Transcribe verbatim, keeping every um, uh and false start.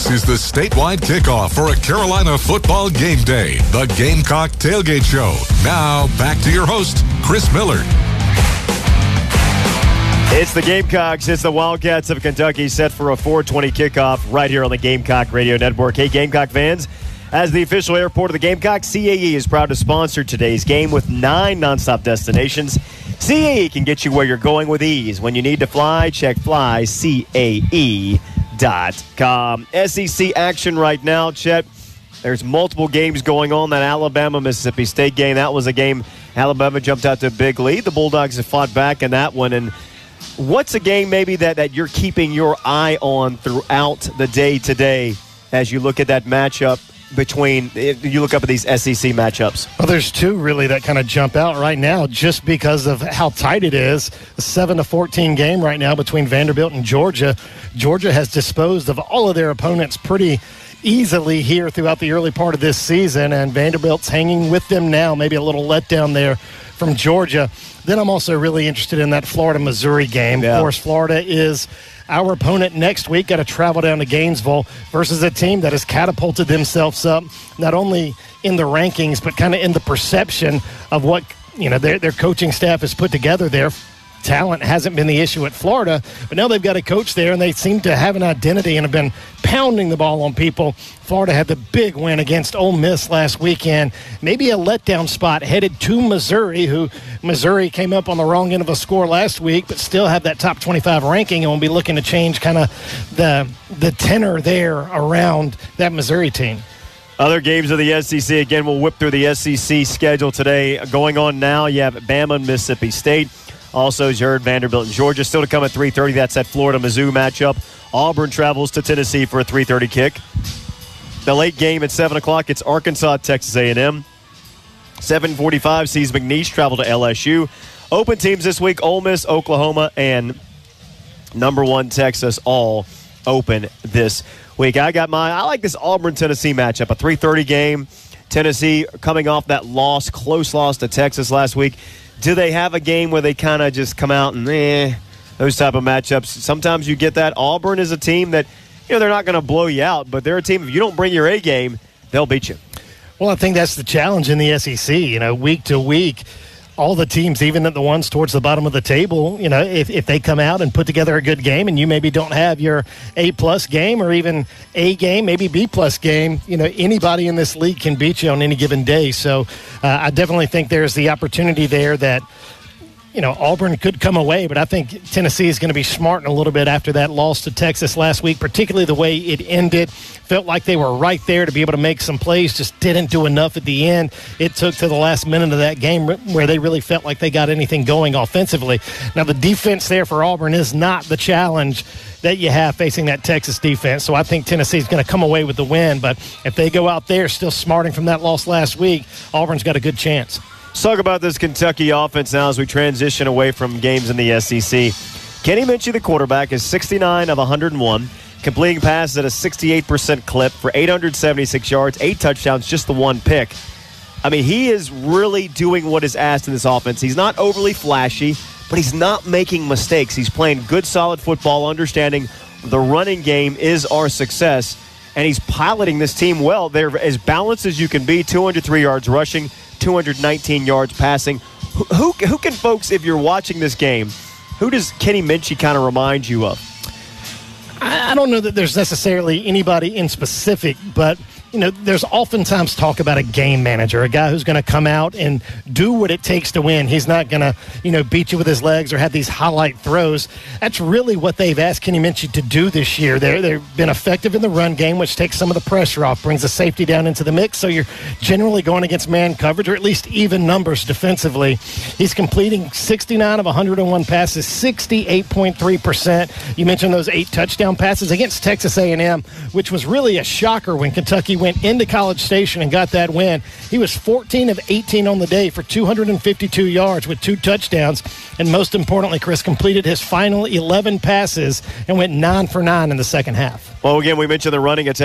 This is the statewide kickoff for a Carolina football game day. The Gamecock Tailgate Show. Now, back to your host, Chris Miller. It's the Gamecocks. It's the Wildcats of Kentucky set for a four twenty kickoff right here on the Gamecock Radio Network. Hey, Gamecock fans. As the official airport of the Gamecock, C A E is proud to sponsor today's game with nine nonstop destinations. C A E can get you where you're going with ease. When you need to fly, check fly C A E dot com. S E C action right now, Chet. There's multiple games going on. That Alabama-Mississippi State game, that was a game Alabama jumped out to a big lead. The Bulldogs have fought back in that one. And what's a game maybe that, that you're keeping your eye on throughout the day today as you look at that matchup between, you look up at these S E C matchups? Well, there's two really that kind of jump out right now just because of how tight it is. A seven to fourteen game right now between Vanderbilt and Georgia. Georgia has disposed of all of their opponents pretty easily here throughout the early part of this season, and Vanderbilt's hanging with them now. Maybe a little letdown there from Georgia. Then I'm also really interested in that Florida-Missouri game. Yeah. Of course, Florida is our opponent next week. Got to travel down to Gainesville versus a team that has catapulted themselves up, not only in the rankings, but kind of in the perception of what, you know, their, their coaching staff has put together there. Talent hasn't been the issue at Florida, but now they've got a coach there, and they seem to have an identity and have been pounding the ball on people. Florida had the big win against Ole Miss last weekend. Maybe a letdown spot headed to Missouri, who Missouri came up on the wrong end of a score last week, but still have that top twenty-five ranking and will be looking to change kind of the, the tenor there around that Missouri team. Other games of the S E C, again, we'll whip through the S E C schedule today. Going on now, you have Bama and Mississippi State. Also, as you heard, Vanderbilt and Georgia still to come at three thirty. That's that Florida-Mizzou matchup. Auburn travels to Tennessee for a three thirty kick. The late game at seven o'clock, it's Arkansas, Texas A and M. seven forty-five sees McNeese travel to L S U. Open teams this week, Ole Miss, Oklahoma, and number one Texas all open this week. I got my, I like this Auburn-Tennessee matchup, a three thirty game. Tennessee coming off that loss, close loss to Texas last week. Do they have a game where they kind of just come out and eh, those type of matchups? Sometimes you get that. Auburn is a team that, you know, they're not going to blow you out, but they're a team, if you don't bring your A game, they'll beat you. Well, I think that's the challenge in the S E C. You know, week to week, all the teams, even the ones towards the bottom of the table, you know, if, if they come out and put together a good game and you maybe don't have your A-plus game or even A game, maybe B-plus game, you know, anybody in this league can beat you on any given day. So uh, I definitely think there's the opportunity there that, you know, Auburn could come away, but I think Tennessee is going to be smarting a little bit after that loss to Texas last week, particularly the way it ended. Felt like they were right there to be able to make some plays, just didn't do enough at the end. It took to the last minute of that game where they really felt like they got anything going offensively. Now, the defense there for Auburn is not the challenge that you have facing that Texas defense, so I think Tennessee is going to come away with the win, but if they go out there still smarting from that loss last week, Auburn's got a good chance. Let's talk about this Kentucky offense now as we transition away from games in the S E C. Kenny Minchey, the quarterback, is sixty-nine of one hundred one, completing passes at a sixty-eight percent clip for eight hundred seventy-six yards, eight touchdowns, just the one pick. I mean, he is really doing what is asked in this offense. He's not overly flashy, but he's not making mistakes. He's playing good, solid football, understanding the running game is our success, and he's piloting this team well. They're as balanced as you can be, two hundred three yards rushing, two hundred nineteen yards passing. Who, who, who can, folks, if you're watching this game, who does Kenny Minchey kind of remind you of? I, I don't know that there's necessarily anybody in specific, but you know, there's oftentimes talk about a game manager, a guy who's going to come out and do what it takes to win. He's not going to, you know, beat you with his legs or have these highlight throws. That's really what they've asked Kenny Minchey to do this year. They're, they've been effective in the run game, which takes some of the pressure off, brings the safety down into the mix, so you're generally going against man coverage or at least even numbers defensively. He's completing sixty-nine of one hundred one passes, sixty-eight point three percent. You mentioned those eight touchdown passes against Texas A and M, which was really a shocker when Kentucky went into College Station and got that win. He was fourteen of eighteen on the day for two hundred fifty-two yards with two touchdowns. And most importantly, Chris completed his final eleven passes and went nine for nine in the second half. Well, again, we mentioned the running attack.